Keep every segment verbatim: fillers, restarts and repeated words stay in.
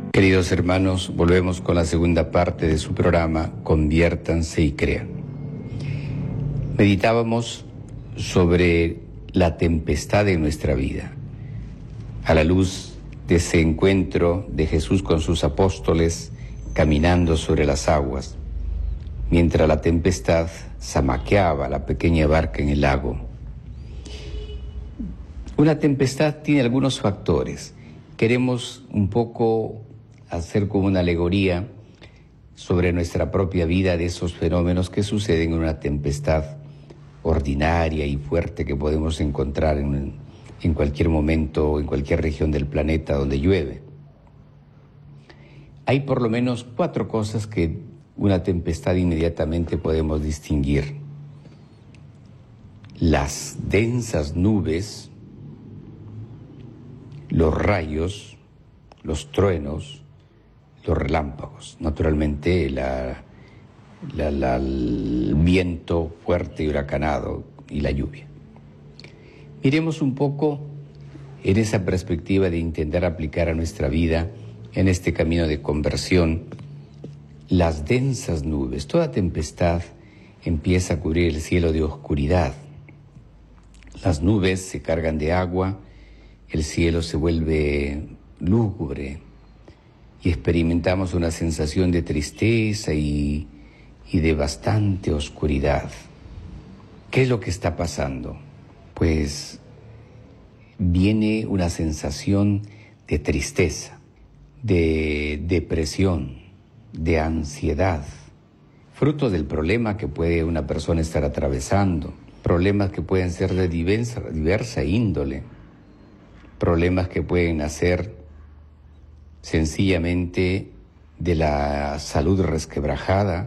Queridos hermanos, volvemos con la segunda parte de su programa Conviértanse y Crean. Meditábamos sobre la tempestad de nuestra vida, a la luz de ese encuentro de Jesús con sus apóstoles caminando sobre las aguas, mientras la tempestad zamaqueaba la pequeña barca en el lago. Una tempestad tiene algunos factores. Queremos un poco hacer como una alegoría sobre nuestra propia vida de esos fenómenos que suceden en una tempestad ordinaria y fuerte que podemos encontrar en, en cualquier momento, en cualquier región del planeta donde llueve. Hay por lo menos cuatro cosas que una tempestad inmediatamente podemos distinguir. Las densas nubes, los rayos, los truenos, los relámpagos, naturalmente la, la, la, el viento fuerte y huracanado y la lluvia. Miremos un poco en esa perspectiva de intentar aplicar a nuestra vida, en este camino de conversión, las densas nubes. Toda tempestad empieza a cubrir el cielo de oscuridad. Las nubes se cargan de agua, el cielo se vuelve lúgubre y experimentamos una sensación de tristeza y, y de bastante oscuridad. ¿Qué es lo que está pasando? Pues viene una sensación de tristeza, de depresión, de ansiedad, fruto del problema que puede una persona estar atravesando, problemas que pueden ser de diversa, diversa índole, problemas que pueden nacer sencillamente de la salud resquebrajada,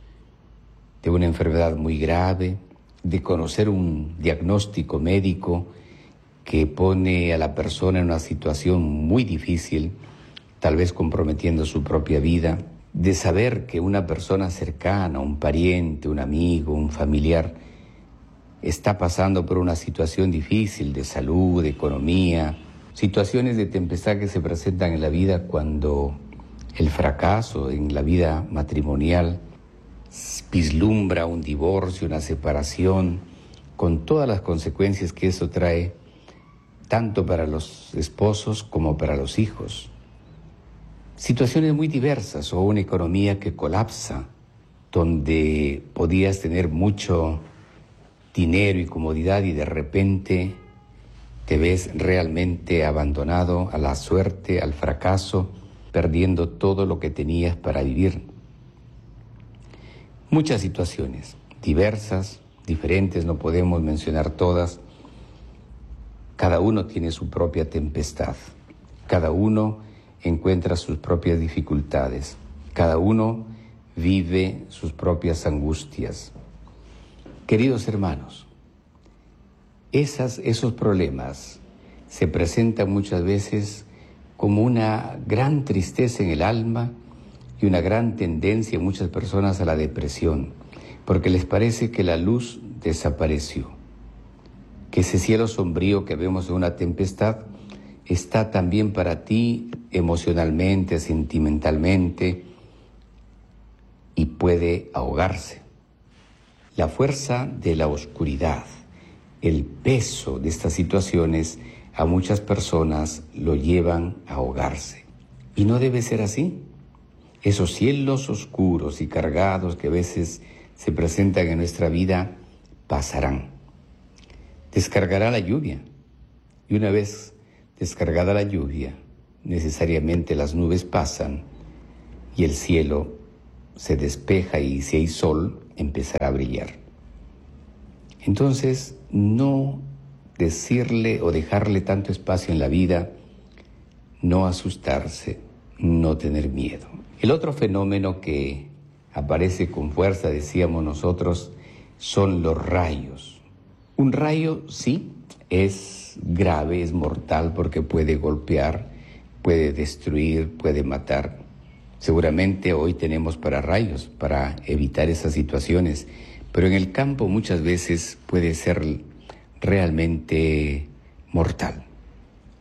de una enfermedad muy grave, de conocer un diagnóstico médico que pone a la persona en una situación muy difícil, tal vez comprometiendo su propia vida, de saber que una persona cercana, un pariente, un amigo, un familiar, está pasando por una situación difícil de salud, de economía, situaciones de tempestad que se presentan en la vida cuando el fracaso en la vida matrimonial vislumbra un divorcio, una separación, con todas las consecuencias que eso trae, tanto para los esposos como para los hijos. Situaciones muy diversas, o una economía que colapsa, donde podías tener mucho dinero y comodidad y de repente te ves realmente abandonado a la suerte, al fracaso, perdiendo todo lo que tenías para vivir. Muchas situaciones, diversas, diferentes, no podemos mencionar todas. Cada uno tiene su propia tempestad, cada uno encuentra sus propias dificultades, cada uno vive sus propias angustias. Queridos hermanos, esas, esos problemas se presentan muchas veces como una gran tristeza en el alma y una gran tendencia en muchas personas a la depresión, porque les parece que la luz desapareció, que ese cielo sombrío que vemos en una tempestad está también para ti emocionalmente, sentimentalmente, y puede ahogarse. La fuerza de la oscuridad, el peso de estas situaciones a muchas personas lo llevan a ahogarse. Y no debe ser así. Esos cielos oscuros y cargados que a veces se presentan en nuestra vida pasarán. Descargará la lluvia. Y una vez descargada la lluvia, necesariamente las nubes pasan y el cielo se despeja y si hay sol, empezará a brillar. Entonces, no decirle o dejarle tanto espacio en la vida, no asustarse, no tener miedo. El otro fenómeno que aparece con fuerza, decíamos nosotros, son los rayos. Un rayo, sí, es grave, es mortal porque puede golpear, puede destruir, puede matar. Seguramente hoy tenemos pararrayos para evitar esas situaciones, pero en el campo muchas veces puede ser realmente mortal.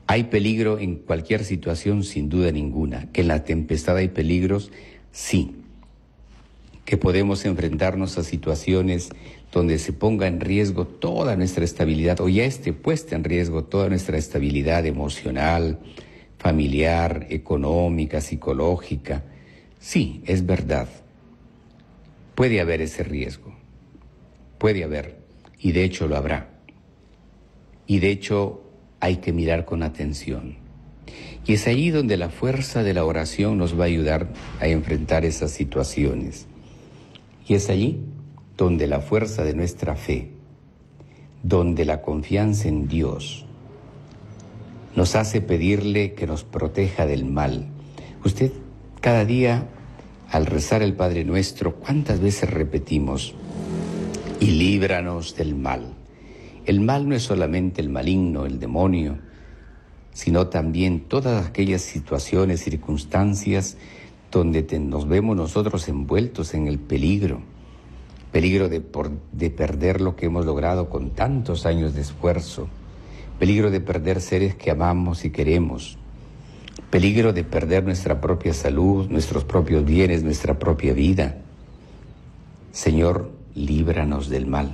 Hay peligro en cualquier situación, sin duda ninguna. Que en la tempestad hay peligros, sí. Que podemos enfrentarnos a situaciones donde se ponga en riesgo toda nuestra estabilidad, o ya esté puesta en riesgo toda nuestra estabilidad emocional, familiar, económica, psicológica. Sí, es verdad. Puede haber ese riesgo. Puede haber. Y de hecho lo habrá. Y de hecho hay que mirar con atención. Y es allí donde la fuerza de la oración nos va a ayudar a enfrentar esas situaciones. Y es allí donde la fuerza de nuestra fe, donde la confianza en Dios, nos hace pedirle que nos proteja del mal. Usted cada día, al rezar el Padre Nuestro, ¿cuántas veces repetimos? Y líbranos del mal. El mal no es solamente el maligno, el demonio, sino también todas aquellas situaciones, circunstancias donde te, nos vemos nosotros envueltos en el peligro, peligro de, por, de perder lo que hemos logrado con tantos años de esfuerzo, peligro de perder seres que amamos y queremos, peligro de perder nuestra propia salud, nuestros propios bienes, nuestra propia vida. Señor, líbranos del mal.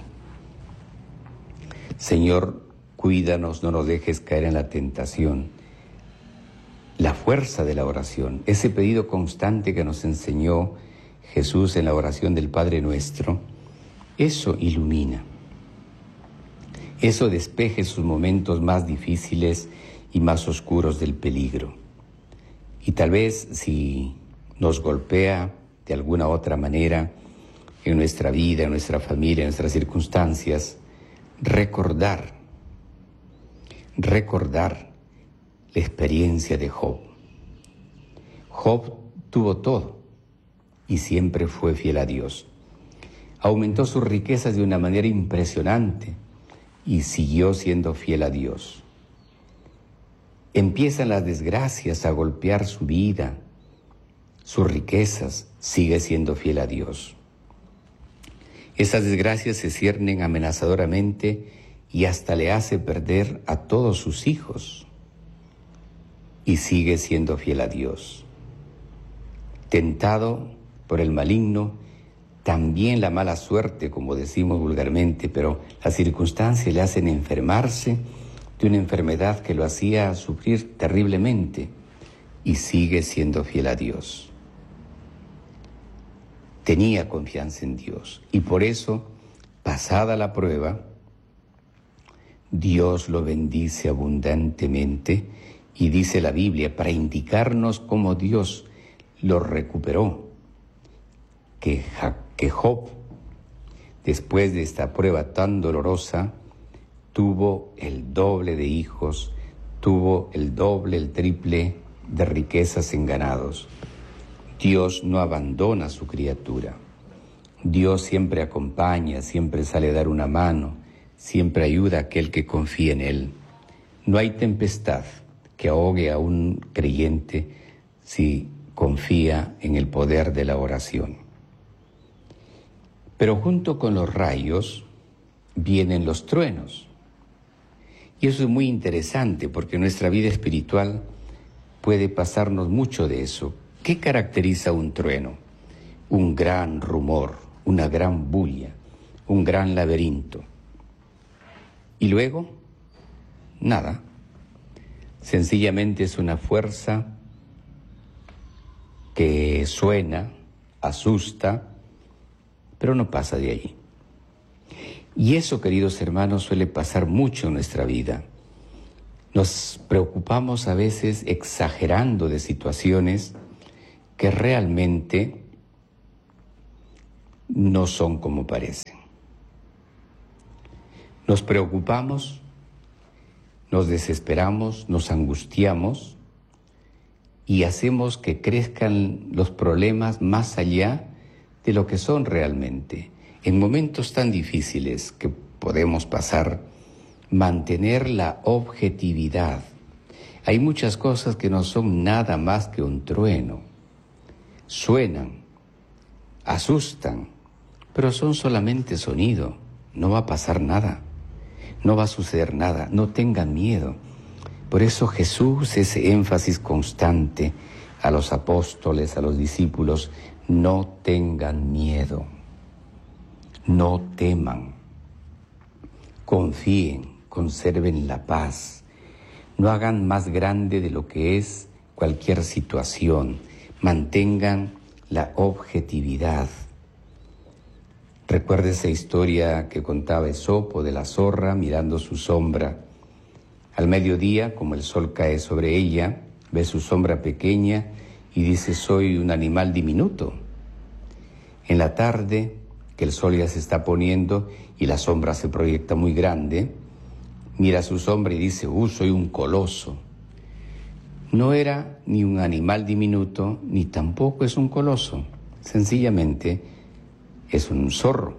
Señor, cuídanos, no nos dejes caer en la tentación. La fuerza de la oración, ese pedido constante que nos enseñó Jesús en la oración del Padre Nuestro, eso ilumina. Eso despeja esos momentos más difíciles y más oscuros del peligro. Y tal vez si nos golpea de alguna otra manera en nuestra vida, en nuestra familia, en nuestras circunstancias, recordar, recordar la experiencia de Job. Job tuvo todo y siempre fue fiel a Dios. Aumentó sus riquezas de una manera impresionante y siguió siendo fiel a Dios. Empiezan las desgracias a golpear su vida, sus riquezas, sigue siendo fiel a Dios. Esas desgracias se ciernen amenazadoramente y hasta le hace perder a todos sus hijos. Y sigue siendo fiel a Dios. Tentado por el maligno, también la mala suerte, como decimos vulgarmente, pero las circunstancias le hacen enfermarse de una enfermedad que lo hacía sufrir terriblemente, y sigue siendo fiel a Dios. Tenía confianza en Dios, y por eso, pasada la prueba, Dios lo bendice abundantemente, y dice la Biblia, para indicarnos cómo Dios lo recuperó, que, que Job, después de esta prueba tan dolorosa, tuvo el doble de hijos, tuvo el doble, el triple de riquezas en ganados. Dios no abandona a su criatura. Dios siempre acompaña, siempre sale a dar una mano, siempre ayuda a aquel que confía en Él. No hay tempestad que ahogue a un creyente si confía en el poder de la oración. Pero junto con los rayos vienen los truenos. Y eso es muy interesante porque nuestra vida espiritual puede pasarnos mucho de eso. ¿Qué caracteriza un trueno? Un gran rumor, una gran bulla, un gran laberinto. Y luego, nada. Sencillamente es una fuerza que suena, asusta, pero no pasa de allí. Y eso, queridos hermanos, suele pasar mucho en nuestra vida. Nos preocupamos a veces exagerando de situaciones que realmente no son como parecen. Nos preocupamos, nos desesperamos, nos angustiamos y hacemos que crezcan los problemas más allá de lo que son realmente. En momentos tan difíciles que podemos pasar, mantener la objetividad. Hay muchas cosas que no son nada más que un trueno. Suenan, asustan, pero son solamente sonido. No va a pasar nada, no va a suceder nada, no tengan miedo. Por eso Jesús, ese énfasis constante a los apóstoles, a los discípulos, no tengan miedo, no teman, confíen, conserven la paz, no hagan más grande de lo que es cualquier situación, mantengan la objetividad. Recuerda esa historia que contaba Esopo de la zorra mirando su sombra. Al mediodía, como el sol cae sobre ella, ve su sombra pequeña y dice: soy un animal diminuto. En la tarde, que el sol ya se está poniendo y la sombra se proyecta muy grande, mira su sombra y dice: uh, soy un coloso. No era ni un animal diminuto, ni tampoco es un coloso. Sencillamente es un zorro.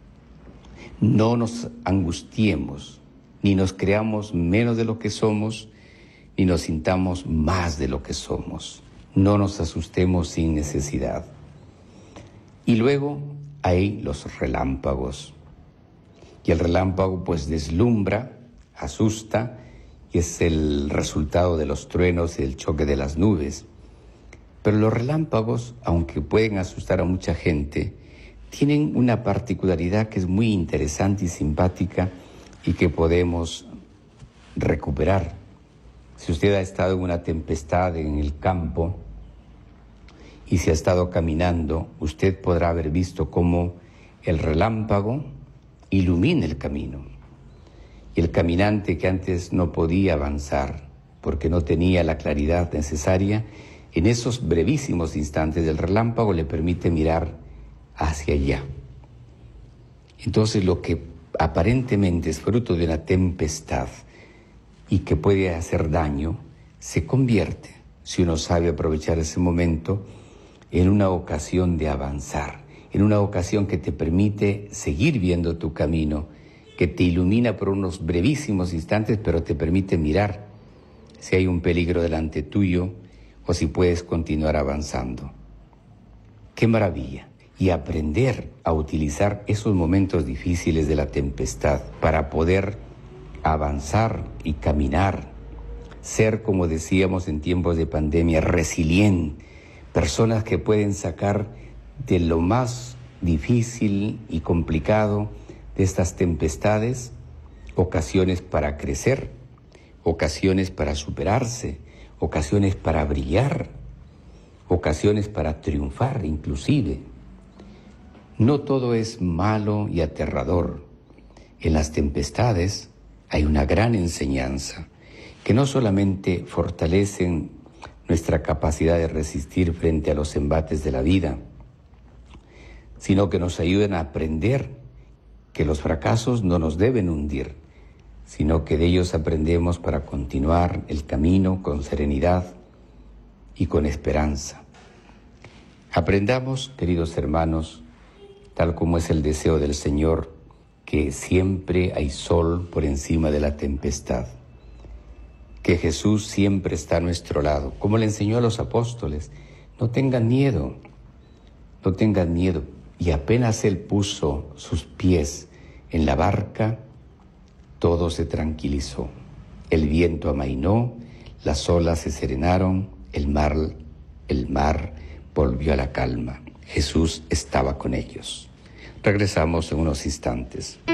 No nos angustiemos, ni nos creamos menos de lo que somos, ni nos sintamos más de lo que somos. No nos asustemos sin necesidad. Y luego hay los relámpagos. Y el relámpago pues deslumbra, asusta, y es el resultado de los truenos y el choque de las nubes. Pero los relámpagos, aunque pueden asustar a mucha gente, tienen una particularidad que es muy interesante y simpática y que podemos recuperar. Si usted ha estado en una tempestad en el campo y si ha estado caminando, usted podrá haber visto cómo el relámpago ilumina el camino. Y el caminante que antes no podía avanzar porque no tenía la claridad necesaria, en esos brevísimos instantes del relámpago le permite mirar hacia allá. Entonces lo que aparentemente es fruto de una tempestad y que puede hacer daño, se convierte, si uno sabe aprovechar ese momento, en una ocasión de avanzar, en una ocasión que te permite seguir viendo tu camino, que te ilumina por unos brevísimos instantes, pero te permite mirar si hay un peligro delante tuyo o si puedes continuar avanzando. ¡Qué maravilla! Y aprender a utilizar esos momentos difíciles de la tempestad para poder avanzar y caminar, ser, como decíamos en tiempos de pandemia, resilientes, personas que pueden sacar de lo más difícil y complicado de estas tempestades ocasiones para crecer, ocasiones para superarse, ocasiones para brillar, ocasiones para triunfar inclusive. No todo es malo y aterrador. En las tempestades hay una gran enseñanza que no solamente fortalecen nuestra capacidad de resistir frente a los embates de la vida, sino que nos ayudan a aprender que los fracasos no nos deben hundir, sino que de ellos aprendemos para continuar el camino con serenidad y con esperanza. Aprendamos, queridos hermanos, tal como es el deseo del Señor, que siempre hay sol por encima de la tempestad, que Jesús siempre está a nuestro lado, como le enseñó a los apóstoles. No tengan miedo, no tengan miedo. Y apenas Él puso sus pies en la barca, todo se tranquilizó. El viento amainó, las olas se serenaron, el mar, el mar volvió a la calma. Jesús estaba con ellos. Regresamos en unos instantes.